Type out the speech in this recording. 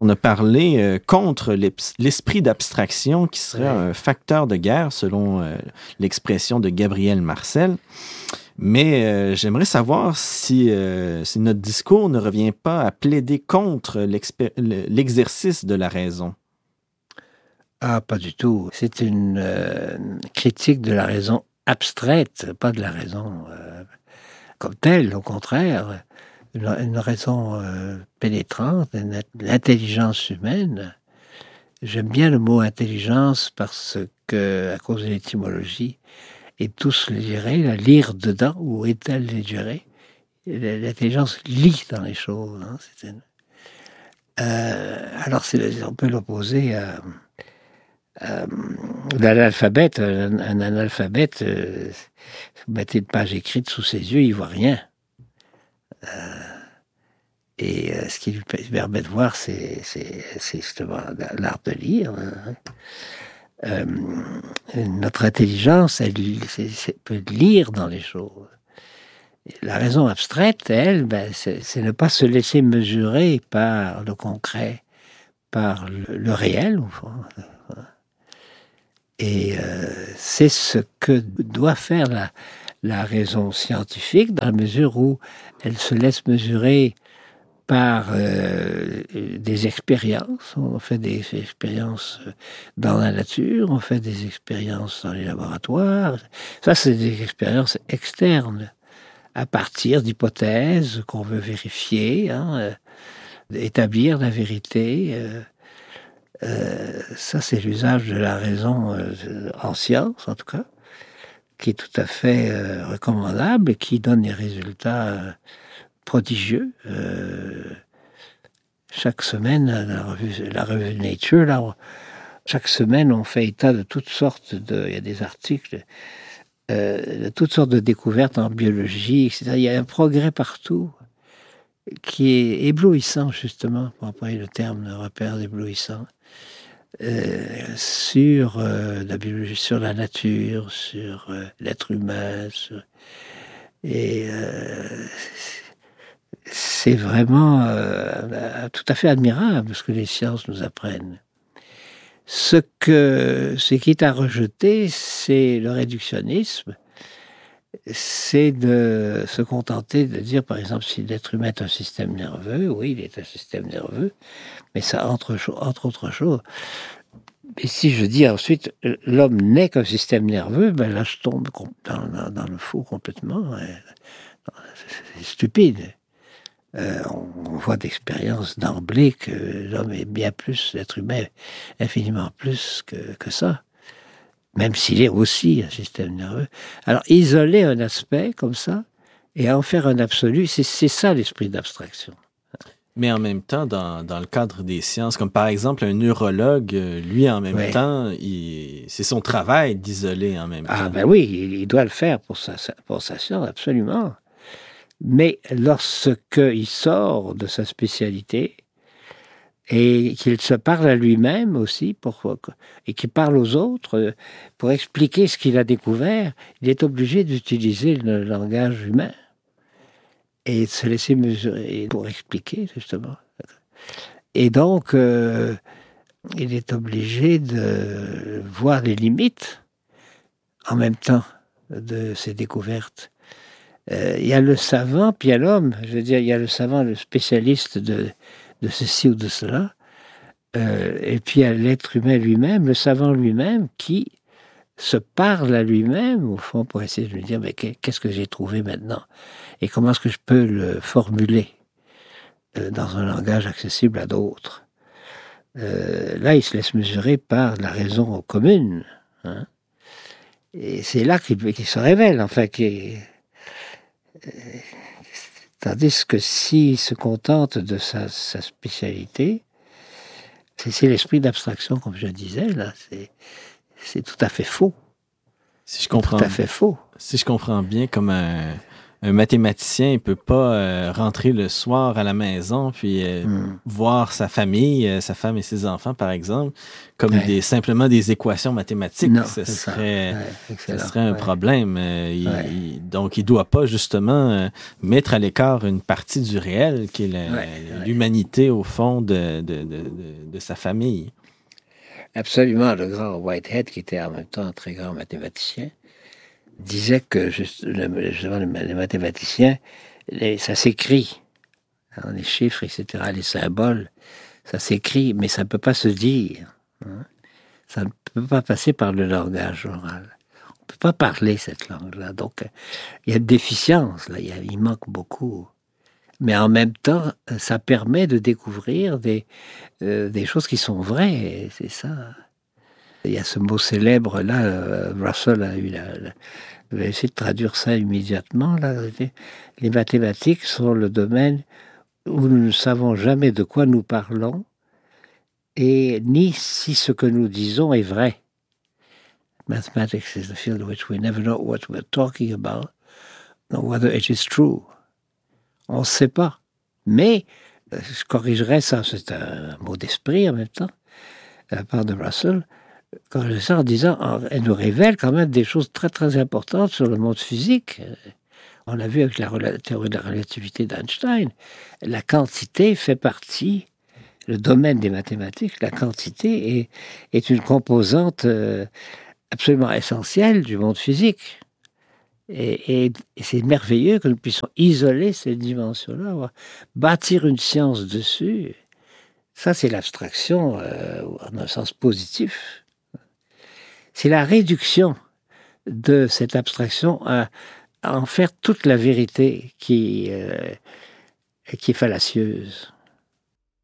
On a parlé contre l'esprit d'abstraction qui serait un facteur de guerre, selon l'expression de Gabriel Marcel. Mais j'aimerais savoir si notre discours ne revient pas à plaider contre l'exercice de la raison. Ah, pas du tout. C'est une critique de la raison abstraite, pas de la raison comme telle, au contraire. Une raison pénétrante, l'intelligence humaine. J'aime bien le mot intelligence parce que, à cause de l'étymologie, et tous les gérer, lire dedans, ou est-elle les gérer? L'intelligence lit dans les choses. Alors, on peut l'opposer à l'alphabet. Un analphabète, vous mettez une page écrite sous ses yeux, il voit rien. Et ce qui lui permet de voir, c'est justement l'art de lire. Notre intelligence, elle peut lire dans les choses. La raison abstraite, elle, c'est ne pas se laisser mesurer par le concret, par le réel, au fond. Et c'est ce que doit faire la raison scientifique, dans la mesure où elle se laisse mesurer par des expériences. On fait des expériences dans la nature, on fait des expériences dans les laboratoires. Ça, c'est des expériences externes, à partir d'hypothèses qu'on veut vérifier, établir la vérité. Ça, c'est l'usage de la raison en science, en tout cas, qui est tout à fait recommandable et qui donne des résultats prodigieux. Chaque semaine, la revue Nature, là, chaque semaine, on fait état de toutes sortes il y a des articles, de toutes sortes de découvertes en biologie, etc. Il y a un progrès partout qui est éblouissant, justement, pour employer le terme de repère éblouissant, sur la biologie, sur la nature, sur l'être humain, et c'est vraiment tout à fait admirable ce que les sciences nous apprennent. Ce qui est à rejeter, c'est le réductionnisme, c'est de se contenter de dire, par exemple, si l'être humain est un système nerveux, oui, il est un système nerveux, mais ça entre autres choses. Et si je dis ensuite, l'homme n'est qu'un système nerveux, là je tombe dans le faux complètement. C'est stupide. On voit d'expérience d'emblée que l'homme est bien plus, l'être humain infiniment plus que ça, même s'il est aussi un système nerveux. Alors isoler un aspect comme ça et en faire un absolu, c'est ça l'esprit d'abstraction. Mais en même temps, dans le cadre des sciences, comme par exemple un neurologue, lui en même temps, c'est son travail d'isoler en même temps. Ah ben oui, il doit le faire pour sa science, absolument. Mais lorsqu'il sort de sa spécialité et qu'il se parle à lui-même aussi et qu'il parle aux autres pour expliquer ce qu'il a découvert, il est obligé d'utiliser le langage humain et de se laisser mesurer pour expliquer, justement. Et donc, il est obligé de voir les limites en même temps de ses découvertes. Il y a le savant, puis il y a l'homme. Je veux dire, il y a le savant, le spécialiste de ceci ou de cela. Et puis il y a l'être humain lui-même, le savant lui-même, qui se parle à lui-même, au fond, pour essayer de lui dire, mais qu'est-ce que j'ai trouvé maintenant? Et comment est-ce que je peux le formuler dans un langage accessible à d'autres? Là, il se laisse mesurer par la raison commune. Et c'est là qu'il se révèle, enfin, tandis que s'il se contente de sa spécialité, c'est l'esprit d'abstraction, comme je disais, là, c'est tout à fait faux. Si je comprends, tout à fait faux. Si je comprends bien, comme un mathématicien ne peut pas rentrer le soir à la maison puis voir sa famille, sa femme et ses enfants, par exemple, comme simplement des équations mathématiques. Non, ce serait un ouais. problème. Donc, il ne doit pas justement mettre à l'écart une partie du réel qui est l'humanité au fond de sa famille. Absolument. Le grand Whitehead, qui était en même temps un très grand mathématicien, disait que justement les mathématiciens, ça s'écrit. Hein, les chiffres, etc., les symboles, ça s'écrit, mais ça ne peut pas se dire. Hein. Ça ne peut pas passer par le langage oral. On ne peut pas parler cette langue-là. Donc, il y a une déficience, là. Il manque beaucoup. Mais en même temps, ça permet de découvrir des choses qui sont vraies. C'est ça. Il y a ce mot célèbre là, Russell avait essayé de traduire ça immédiatement. Là. Les mathématiques sont le domaine où nous ne savons jamais de quoi nous parlons et ni si ce que nous disons est vrai. Mathematics is the field in which we never know what we're talking about, nor whether it is true. On ne sait pas. Mais, je corrigerais ça, c'est un mot d'esprit en même temps, de la part de Russell, corrigerais ça en disant, elle nous révèle quand même des choses très très importantes sur le monde physique. On l'a vu avec la théorie de la relativité d'Einstein. La quantité fait partie, le domaine des mathématiques, la quantité est une composante absolument essentielle du monde physique. Et c'est merveilleux que nous puissions isoler ces dimensions-là, bâtir une science dessus. Ça, c'est l'abstraction en un sens positif. C'est la réduction de cette abstraction à en faire toute la vérité qui est fallacieuse.